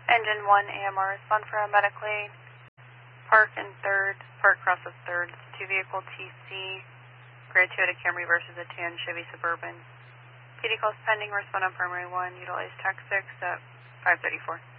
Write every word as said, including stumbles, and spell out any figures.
Engine one, A M R, respond for a medical aid. Park in third, park cross of third. Two vehicle T C, gray Toyota Camry versus a tan Chevy Suburban. P D calls pending, respond on primary one, utilize tax six at five thirty-four.